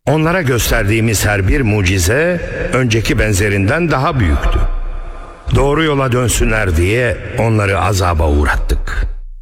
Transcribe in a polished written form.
Onlara gösterdiğimiz her bir mucize önceki benzerinden daha büyüktü. Doğru yola dönsünler diye onları azaba uğrattık.